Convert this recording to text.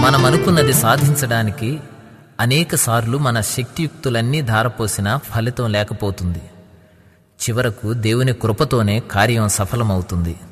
మనం అనుకున్నది సాధించడానికి అనేకసార్లు మన శక్తియుక్తులన్నీ ధారపోసినా ఫలితం లేకపోతుంది. చివరకు దేవుని కృపతోనే కార్యం సఫలమవుతుంది.